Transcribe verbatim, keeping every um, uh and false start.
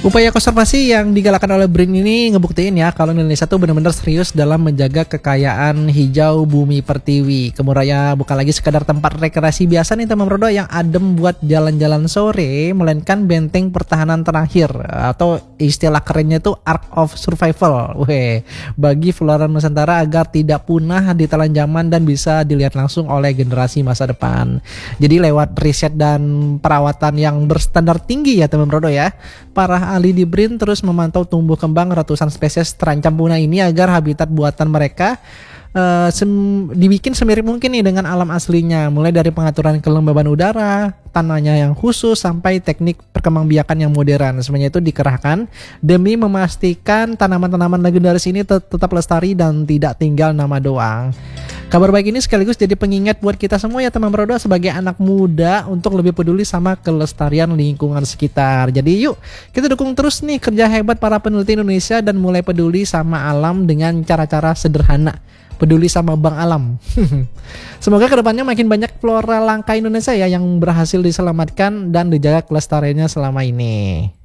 Upaya konservasi yang digalakkan oleh B R I N ini ngebuktiin ya kalau Indonesia tuh benar-benar serius dalam menjaga kekayaan hijau bumi pertiwi. Kemuraya bukan lagi sekadar tempat rekreasi biasa nih teman Brodo yang adem buat jalan-jalan sore, melainkan benteng pertahanan terakhir atau istilah kerennya itu Ark of Survival. Weh, bagi flora Nusantara agar tidak punah di telan zaman dan bisa dilihat langsung oleh generasi masa depan. Jadi lewat riset dan perawatan yang berstandar tinggi ya teman Brodo ya, para ahli di B R I N terus memantau tumbuh kembang ratusan spesies terancam punah ini agar habitat buatan mereka uh, sem- dibikin semirip mungkin nih dengan alam aslinya, mulai dari pengaturan kelembaban udara, tanahnya yang khusus, sampai teknik perkembangbiakan yang modern. Semuanya itu dikerahkan demi memastikan tanaman-tanaman legendaris ini tet- tetap lestari dan tidak tinggal nama doang. Kabar baik ini sekaligus jadi pengingat buat kita semua ya teman Brodo sebagai anak muda untuk lebih peduli sama kelestarian lingkungan sekitar. Jadi yuk kita dukung terus nih kerja hebat para peneliti Indonesia dan mulai peduli sama alam dengan cara-cara sederhana. Peduli sama Bang Alam. Semoga kedepannya makin banyak flora langka Indonesia ya yang berhasil diselamatkan dan dijaga kelestariannya selama ini.